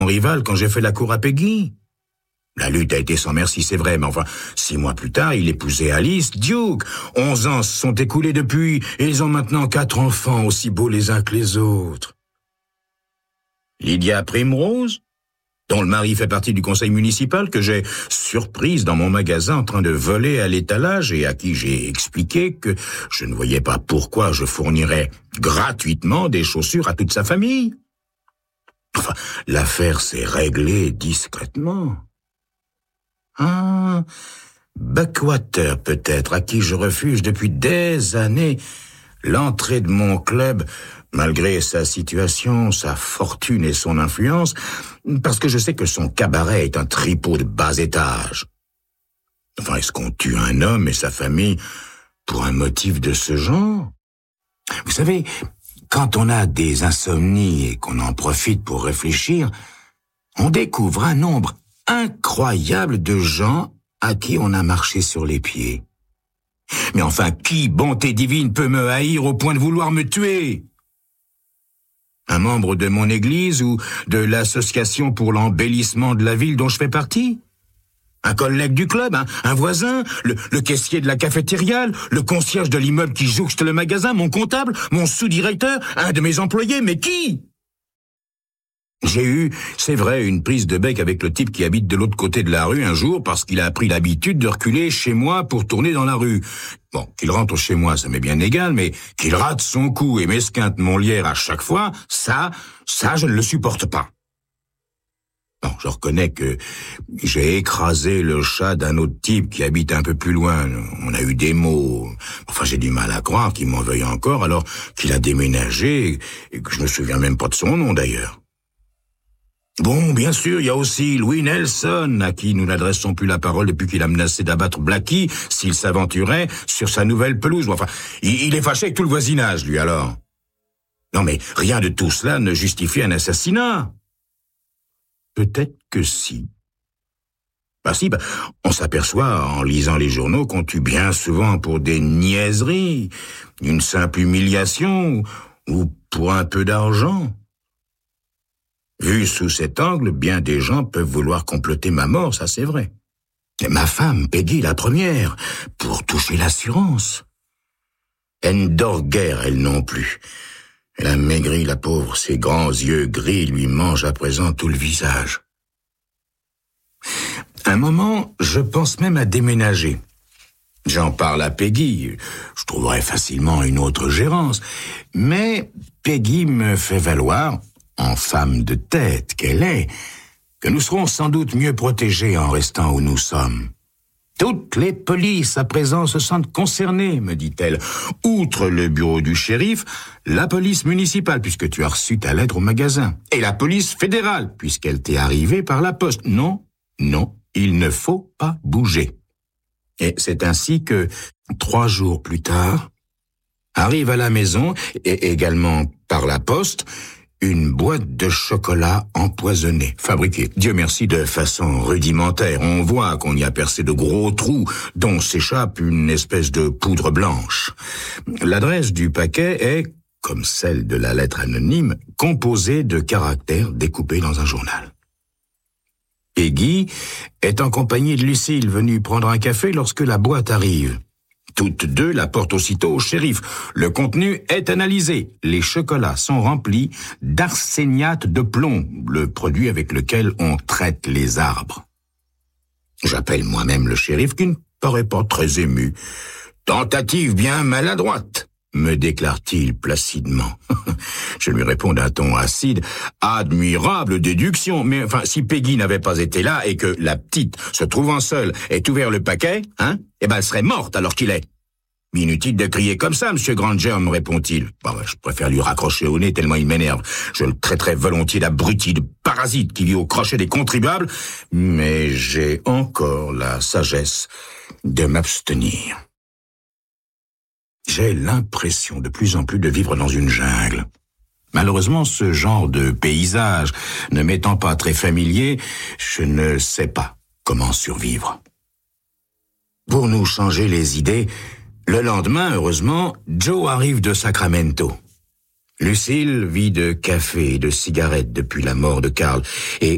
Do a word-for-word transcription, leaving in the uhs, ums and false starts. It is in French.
rival quand j'ai fait la cour à Peggy. La lutte a été sans merci, c'est vrai, mais enfin, six mois plus tard, il épousait Alice Duke. Onze ans se sont écoulés depuis, et ils ont maintenant quatre enfants, aussi beaux les uns que les autres. Lydia Primrose, dont le mari fait partie du conseil municipal, que j'ai surprise dans mon magasin en train de voler à l'étalage et à qui j'ai expliqué que je ne voyais pas pourquoi je fournirais gratuitement des chaussures à toute sa famille. Enfin, l'affaire s'est réglée discrètement. Ah, Buckwater peut-être, à qui je refuse depuis des années l'entrée de mon club, malgré sa situation, sa fortune et son influence, parce que je sais que son cabaret est un tripot de bas étage. Enfin, est-ce qu'on tue un homme et sa famille pour un motif de ce genre? Vous savez, quand on a des insomnies et qu'on en profite pour réfléchir, on découvre un nombre incroyable de gens à qui on a marché sur les pieds. Mais enfin, qui, bonté divine, peut me haïr au point de vouloir me tuer? Un membre de mon église ou de l'association pour l'embellissement de la ville dont je fais partie? Un collègue du club, un, un voisin, le, le caissier de la cafétéria, le concierge de l'immeuble qui jouxte le magasin, mon comptable, mon sous-directeur, un de mes employés, mais qui? J'ai eu, c'est vrai, une prise de bec avec le type qui habite de l'autre côté de la rue un jour parce qu'il a pris l'habitude de reculer chez moi pour tourner dans la rue. Bon, qu'il rentre chez moi, ça m'est bien égal, mais qu'il rate son coup et m'esquinte mon lierre à chaque fois, ça, ça, je ne le supporte pas. Bon, je reconnais que j'ai écrasé le chat d'un autre type qui habite un peu plus loin. On a eu des mots. Enfin, j'ai du mal à croire qu'il m'en veuille encore alors qu'il a déménagé et que je me souviens même pas de son nom d'ailleurs. Bon, bien sûr, il y a aussi Louis Nelson, à qui nous n'adressons plus la parole depuis qu'il a menacé d'abattre Blackie s'il s'aventurait sur sa nouvelle pelouse. Enfin, il, il est fâché avec tout le voisinage, lui, alors. Non, mais rien de tout cela ne justifie un assassinat. Peut-être que si. Bah si, bah, on s'aperçoit en lisant les journaux qu'on tue bien souvent pour des niaiseries, une simple humiliation ou pour un peu d'argent. Vu sous cet angle, bien des gens peuvent vouloir comploter ma mort, ça c'est vrai. Et ma femme, Peggy, la première, pour toucher l'assurance. Elle ne dort guère, elle non plus. Elle a maigri, la pauvre, ses grands yeux gris lui mangent à présent tout le visage. Un moment, je pense même à déménager. J'en parle à Peggy, je trouverai facilement une autre gérance, mais Peggy me fait valoir, en femme de tête qu'elle est, que nous serons sans doute mieux protégés en restant où nous sommes. Toutes les polices à présent se sentent concernées, me dit-elle. Outre le bureau du shérif, la police municipale, puisque tu as reçu ta lettre au magasin, et la police fédérale, puisqu'elle t'est arrivée par la poste. Non, non, il ne faut pas bouger. Et c'est ainsi que, trois jours plus tard, arrive à la maison, et également par la poste, une boîte de chocolat empoisonné, fabriquée, Dieu merci, de façon rudimentaire. On voit qu'on y a percé de gros trous dont s'échappe une espèce de poudre blanche. L'adresse du paquet est, comme celle de la lettre anonyme, composée de caractères découpés dans un journal. Peggy est en compagnie de Lucille, venue prendre un café lorsque la boîte arrive. Toutes deux la portent aussitôt au shérif. Le contenu est analysé. Les chocolats sont remplis d'arséniate de plomb, le produit avec lequel on traite les arbres. J'appelle moi-même le shérif qui ne paraît pas très ému. « Tentative bien maladroite », me déclare-t-il placidement. Je lui réponds d'un ton acide. « Admirable déduction, mais enfin, si Peggy n'avait pas été là et que la petite, se trouvant seule, ait ouvert le paquet, hein, eh ben elle serait morte alors qu'il est. » « Inutile de crier comme ça, monsieur Granger, me répond-il. Bon, je préfère lui raccrocher au nez tellement il m'énerve. Je le traiterai volontiers d'abruti, de parasite qui vit au crochet des contribuables, mais j'ai encore la sagesse de m'abstenir. J'ai l'impression de plus en plus de vivre dans une jungle. Malheureusement, ce genre de paysage ne m'étant pas très familier, je ne sais pas comment survivre. Pour nous changer les idées, le lendemain, heureusement, Joe arrive de Sacramento. Lucille vit de café et de cigarettes depuis la mort de Carl, et